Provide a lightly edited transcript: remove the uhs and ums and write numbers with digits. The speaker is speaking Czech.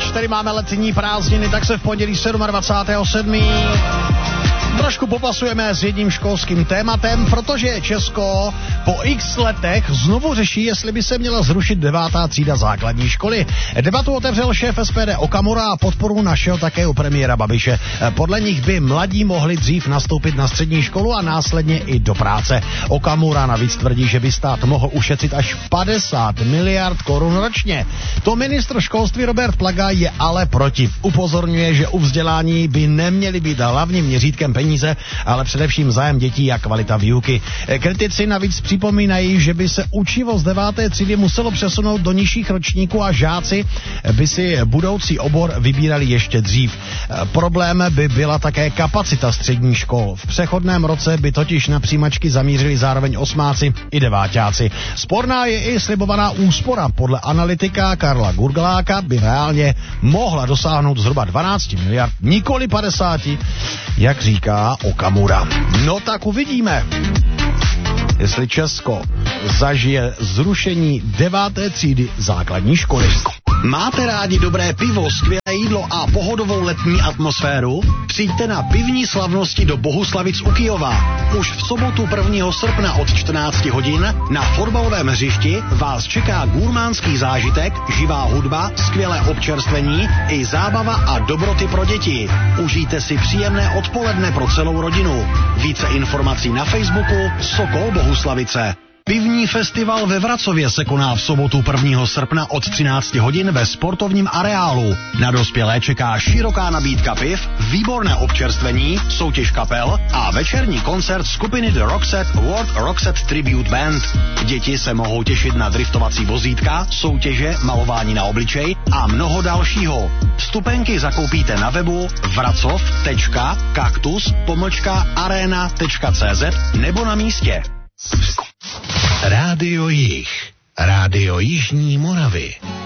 už tady máme letní prázdniny, tak se v pondělí 27.7. trošku popasujeme s jedním školským tématem, protože Česko po x letech znovu řeší, jestli by se měla zrušit 9. třída základní školy. Debatu otevřel šéf SPD Okamura a podporu našeho také u premiéra Babiše. Podle nich by mladí mohli dřív nastoupit na střední školu a následně i do práce. Okamura navíc tvrdí, že by stát mohl ušetřit až 50 miliard korun ročně. To ministr školství Robert Plaga je ale proti. Upozorňuje, že u vzdělání by neměly být hlavním měřítkem peníze, ale především zájem dětí a kvalita výuky. Kritici navíc připomínají, že by se učivo z 9. třídy muselo přesunout do nižších ročníků a žáci by si budoucí obor vybírali ještě dřív. Problém by byla také kapacita středních škol. V přechodném roce by totiž na přijímačky zamířili zároveň osmáci i deváťáci. Sporná je i slibovaná úspora. Podle analytika Karla Gurgláka by reálně mohla dosáhnout zhruba 12 miliard, nikoli 50, jak říká Okamura. No tak uvidíme, jestli Česko zažije zrušení 9. třídy základní školy. Máte rádi dobré pivo, skvělé jídlo a pohodovou letní atmosféru? Přijďte na pivní slavnosti do Bohuslavic u Kyjova. Už v sobotu 1. srpna od 14 hodin na fotbalovém hřišti vás čeká gurmánský zážitek, živá hudba, skvělé občerstvení i zábava a dobroty pro děti. Užijte si příjemné odpoledne pro celou rodinu. Více informací na Facebooku Sokol Bohuslavice. Pivní festival ve Vracově se koná v sobotu 1. srpna od 13 hodin ve sportovním areálu. Na dospělé čeká široká nabídka piv, výborné občerstvení, soutěž kapel a večerní koncert skupiny The Roxette World Roxette Tribute Band. Děti se mohou těšit na driftovací vozítka, soutěže, malování na obličej a mnoho dalšího. Vstupenky zakoupíte na webu vracov.kaktus-arena.cz nebo na místě. Rádio Jih, Rádio Jižní Moravy.